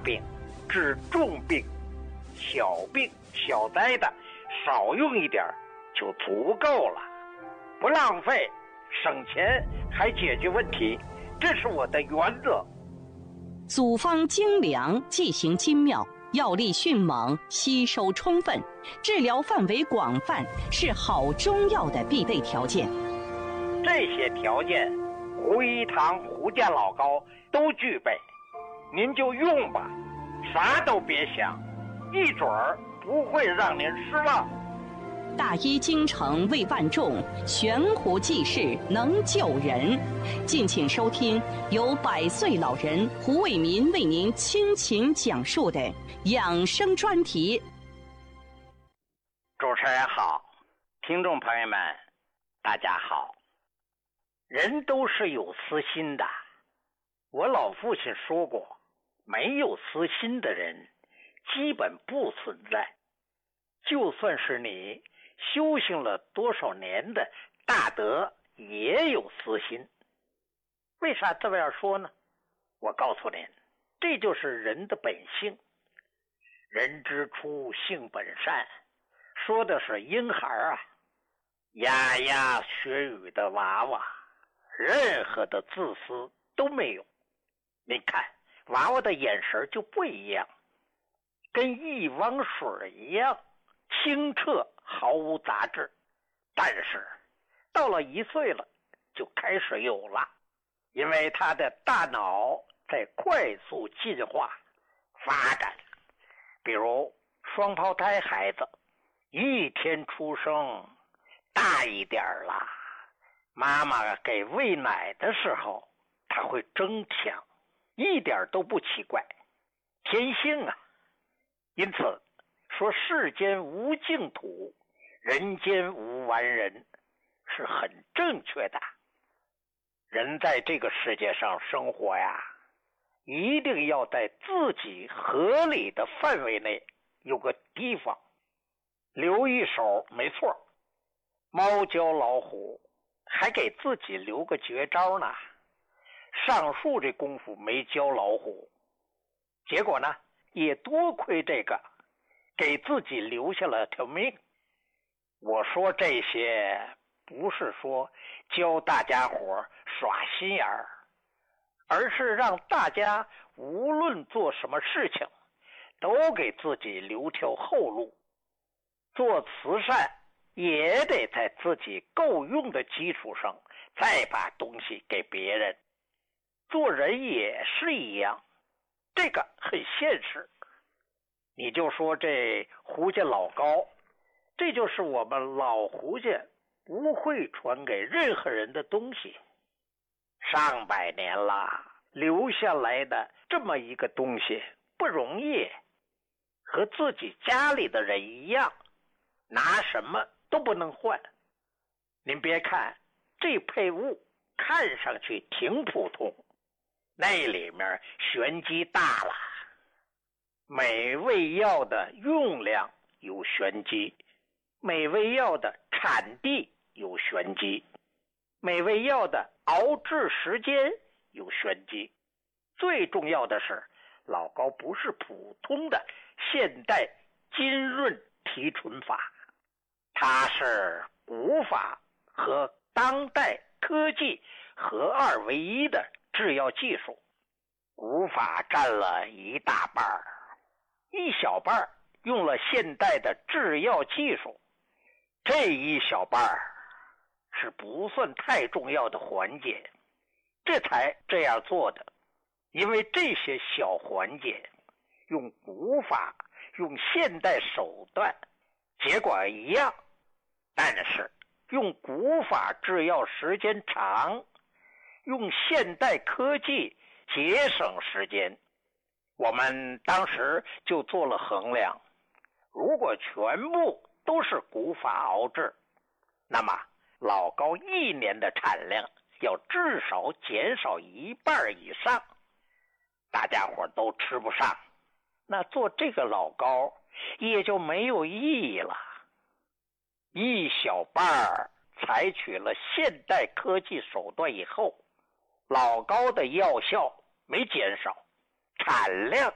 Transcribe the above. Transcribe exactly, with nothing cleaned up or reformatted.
病，治重病，小病小灾的少用一点就足够了，不浪费，省钱还解决问题，这是我的原则。 组方精良，剂型精妙，药力迅猛，吸收充分，治疗范围广泛，是好中药的必备条件。 这些条件，胡一堂、胡家老高都具备，您就用吧，啥都别想，一准儿不会让您失望。 大医精诚为万众，悬壶济世能救人。敬请收听由百岁老人胡伟民为您倾情讲述的养生专题。 主持人好，听众朋友们大家好。人都是有私心的，我老父亲说过，没有私心的人基本不存在。就算是你修行了多少年的大德也有私心。为啥这么样说呢？我告诉您，这就是人的本性。人之初性本善，说的是婴孩啊，牙牙学语的娃娃，任何的自私都没有。你看娃娃的眼神就不一样，跟一汪水一样清澈，毫无杂质。但是到了一岁了就开始有了，因为他的大脑在快速进化发展。比如双胞胎孩子一天出生大一点了，妈妈给喂奶的时候他会争抢，一点都不奇怪，天性啊。因此说世间无净土，人间无完人是很正确的。人在这个世界上生活呀，一定要在自己合理的范围内有个地方留一手，没错。猫教老虎还给自己留个绝招呢，上树这功夫没教老虎，结果呢也多亏这个给自己留下了条命。我说这些不是说教大家伙耍心眼儿，而是让大家无论做什么事情都给自己留条后路。做慈善也得在自己够用的基础上再把东西给别人。做人也是一样，这个很现实。你就说这胡家老高，这就是我们老胡家不会传给任何人的东西。上百年了，留下来的这么一个东西不容易，和自己家里的人一样，拿什么都不能换。您别看这配物看上去挺普通，那里面玄机大了。每味药的用量有玄机，每味药的产地有玄机，每味药的熬制时间有玄机。最重要的是，老高不是普通的现代金润提纯法，它是古法和当代科技合二为一的制药技术。古法占了一大半儿，一小半用了现代的制药技术，这一小半是不算太重要的环节，这才这样做的。因为这些小环节用古法用现代手段结果一样，但是用古法制药时间长，用现代科技节省时间。我们当时就做了衡量，如果全部都是古法熬制，那么老高一年的产量要至少减少一半以上，大家伙都吃不上，那做这个老高也就没有意义了。一小半采取了现代科技手段以后，老高的药效没减少，产量